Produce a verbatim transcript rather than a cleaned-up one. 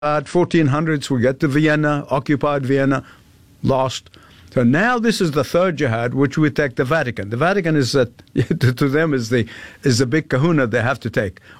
At fourteen hundreds, we get to Vienna, occupied Vienna, lost. So now this is the third jihad, which we take the Vatican. The Vatican is, uh, to them, is the is the big kahuna they have to take.